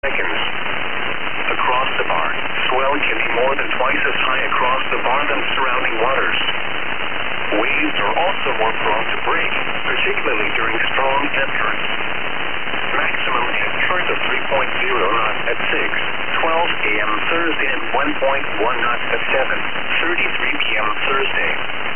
seconds. Across the bar, swell can be more than twice as high across the bar than surrounding waters. Waves are also more prone to break, particularly during strong ebb currents. Maximum ebb current of 3.0 knots at 6:12 a.m. Thursday and 1.1 knots at 7:33 p.m. Thursday.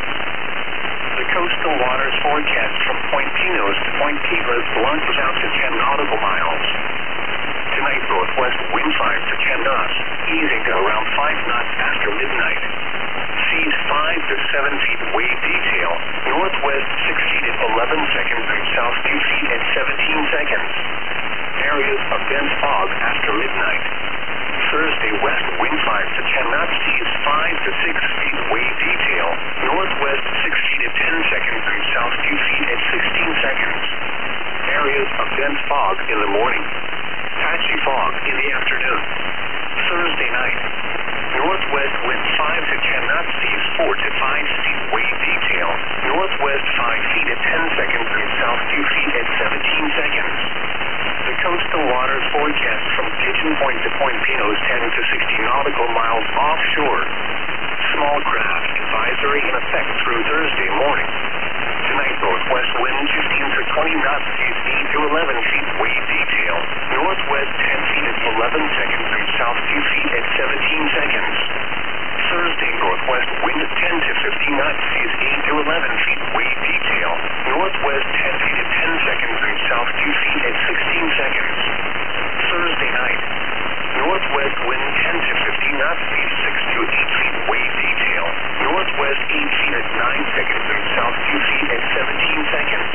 The coastal waters forecast from Point Pinos to Point Tigres launches out to 10 nautical miles. Tonight, northwest wind 5 to 10 knots, easing to around 5 knots after midnight. Seas 5 to 7 feet wave detail, northwest 6 feet at 11 seconds and south 2 feet at 17 seconds. Areas of dense fog after midnight. Thursday, west wind 5 to 10 knots, seas 5 to 6 feet wave detail, northwest 6 feet at 10 seconds and south 2 feet at 16 seconds. Areas of dense fog in the morning. Patchy fog in the afternoon. Thursday night. Northwest wind 5 to 10 knots, seas 4 to 5 feet wave detail, northwest 5 feet at 10 seconds and south 2 feet at 17 seconds. The coastal waters forecast from Pigeon Point to Point Pinos 10 to 60 nautical miles offshore. Small craft advisory in effect through Thursday morning. Tonight, northwest wind 15 to 20 knots, seas 8 to 11 feet wave detail, northwest 10 feet at 11 seconds and south 2 feet at 17 seconds. Thursday, northwest wind 10 to 15 knots, seas 8 to 11 feet wave detail, northwest 10 feet at 10 seconds and south 2 feet at 16 seconds. Thursday night, northwest wind 10 to 15 knots, seas 6 to 8 feet wave detail, northwest 8 feet at 9 seconds and south 2 feet at 17 seconds.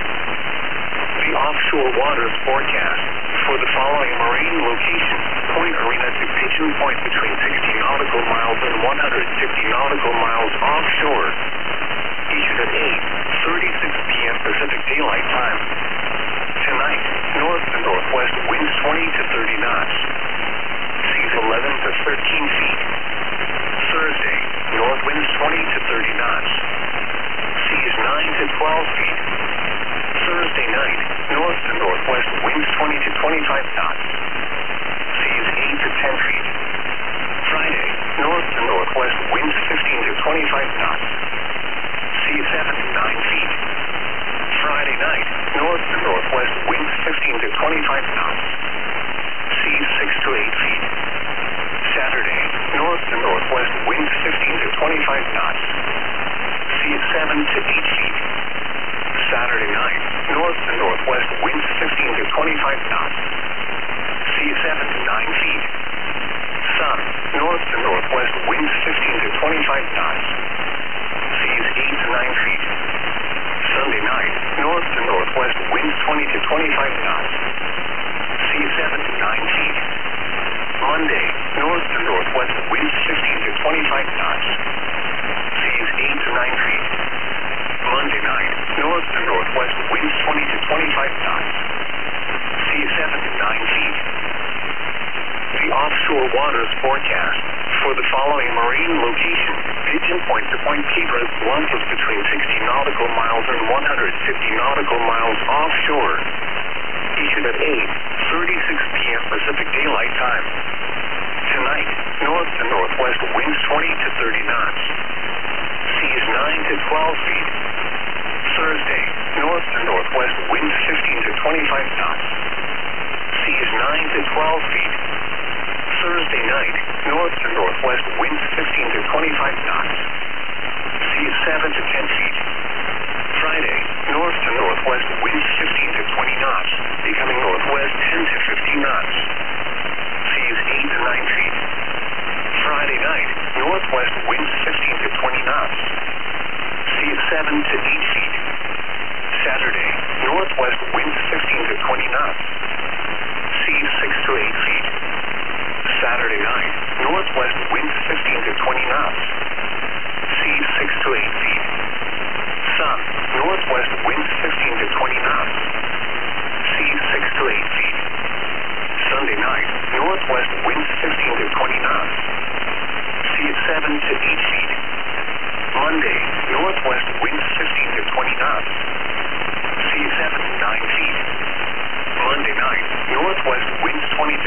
The offshore waters forecast for the following marine locations: Point Arena to Pigeon Point between 60 nautical miles and 150 nautical miles offshore. Issued at 8:36 p.m. Pacific Daylight Time. Tonight, north to northwest winds 20 to 30 knots. Seas 11 to 13 feet. Thursday, north winds 20 to 30 knots. Seas 9 to 12 feet. Thursday night, north to northwest winds 20 to 25 knots. Seas 8 to 10 feet. Friday, north to northwest winds 15 to 25 knots. Seas 7 to 9 feet. Friday night, north to northwest winds 15 to 25 knots. Seas 6 to 8 feet. Saturday, north to northwest winds 15 to 25 knots. Seas 7 to 8 feet. Saturday night, north to northwest winds 15 to 25 knots. Seas 7 to 9 feet. Sun, north to northwest winds 15 to 25 knots. Seas 8 to 9 feet. Sunday night, north to northwest winds 20 to 25 knots. Seas 7 to 9 feet. Monday, north to northwest winds 15 to 25 knots. Seas 8 to 9 feet. Monday night, north to northwest winds 20 to 25 knots. Seas 7 to 9 feet. The offshore waters forecast for the following marine locations: Pigeon Point to Point Tigres launches between 60 nautical miles and 150 nautical miles offshore. Issued at 8:36 p.m. Pacific Daylight Time. Tonight, north to northwest winds 20 to 30 knots. Seas 9 to 12 feet. Thursday, north to northwest winds 15 to 25 knots. Seas 9 to 12 feet. Thursday night, north to northwest winds 15 to 25 knots. Seas 7 to 10 feet. Friday, north to northwest winds 15 to 20 knots, becoming northwest 10 to 15 knots. Seas 8 to 9 feet. Friday night, northwest winds 15 to 20 knots. Seas 7 to 8 feet. Saturday, northwest winds 15 to 20 knots. Seas 6 to 8 feet. Saturday night, northwest winds 15 to 20 knots. Seas 6 to 8 feet. Sun, northwest winds 15 to 20 knots. Seas 6 to 8 feet. Sunday night, northwest winds 15 to 20 knots. Seas 7 to 8 feet. Monday, northwest winds 15 to 20 knots. Seas 7 to 9 feet. Monday night, northwest winds 20 to